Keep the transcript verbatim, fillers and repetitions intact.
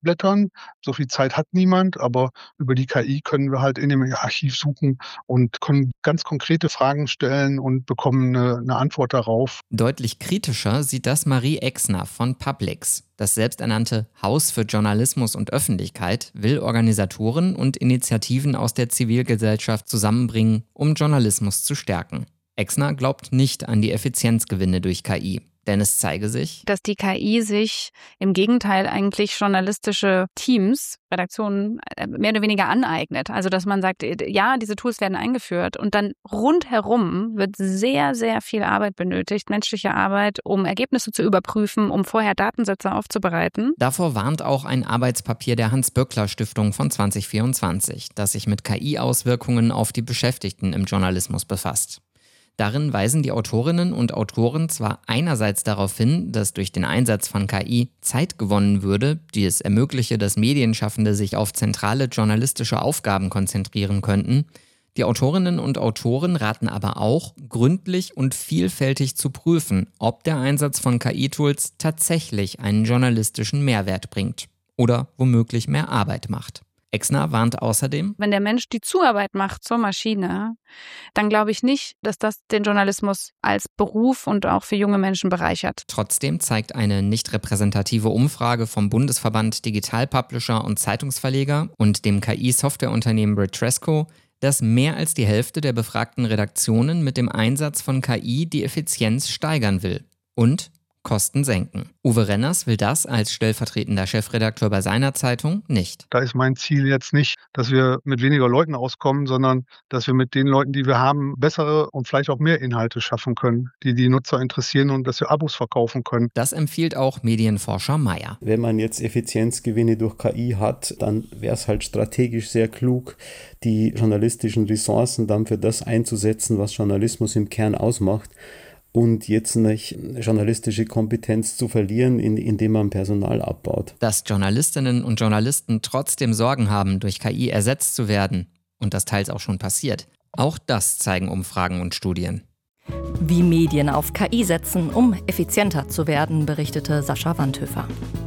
durchblättern. So viel Zeit hat niemand, aber über die K I können wir halt in dem Archiv suchen und können ganz konkrete Fragen stellen und bekommen eine, eine Antwort darauf. Deutlich kritischer sieht das Marie Exner von Publix. Das selbsternannte Haus für Journalismus und Öffentlichkeit will Organisatoren und Initiativen aus der Zivilgesellschaft zusammenbringen, um Journalismus zu stärken. Exner glaubt nicht an die Effizienzgewinne durch K I. Denn es zeige sich, dass die K I sich im Gegenteil eigentlich journalistische Teams, Redaktionen mehr oder weniger aneignet. Also dass man sagt, ja, diese Tools werden eingeführt und dann rundherum wird sehr, sehr viel Arbeit benötigt, menschliche Arbeit, um Ergebnisse zu überprüfen, um vorher Datensätze aufzubereiten. Davor warnt auch ein Arbeitspapier der Hans-Böckler-Stiftung von zwanzig vierundzwanzig, das sich mit K I-Auswirkungen auf die Beschäftigten im Journalismus befasst. Darin weisen die Autorinnen und Autoren zwar einerseits darauf hin, dass durch den Einsatz von K I Zeit gewonnen würde, die es ermögliche, dass Medienschaffende sich auf zentrale journalistische Aufgaben konzentrieren könnten. Die Autorinnen und Autoren raten aber auch, gründlich und vielfältig zu prüfen, ob der Einsatz von K I-Tools tatsächlich einen journalistischen Mehrwert bringt oder womöglich mehr Arbeit macht. Exner warnt außerdem: Wenn der Mensch die Zuarbeit macht zur Maschine, dann glaube ich nicht, dass das den Journalismus als Beruf und auch für junge Menschen bereichert. Trotzdem zeigt eine nicht repräsentative Umfrage vom Bundesverband Digital Publisher und Zeitungsverleger und dem K I-Softwareunternehmen Retresco, dass mehr als die Hälfte der befragten Redaktionen mit dem Einsatz von K I die Effizienz steigern will und Kosten senken. Uwe Renners will das als stellvertretender Chefredakteur bei seiner Zeitung nicht. Da ist mein Ziel jetzt nicht, dass wir mit weniger Leuten auskommen, sondern dass wir mit den Leuten, die wir haben, bessere und vielleicht auch mehr Inhalte schaffen können, die die Nutzer interessieren und dass wir Abos verkaufen können. Das empfiehlt auch Medienforscher Meyer. Wenn man jetzt Effizienzgewinne durch K I hat, dann wäre es halt strategisch sehr klug, die journalistischen Ressourcen dann für das einzusetzen, was Journalismus im Kern ausmacht. Und jetzt nicht journalistische Kompetenz zu verlieren, indem man Personal abbaut. Dass Journalistinnen und Journalisten trotzdem Sorgen haben, durch K I ersetzt zu werden und das teils auch schon passiert, auch das zeigen Umfragen und Studien. Wie Medien auf K I setzen, um effizienter zu werden, berichtete Sascha Wandhöfer.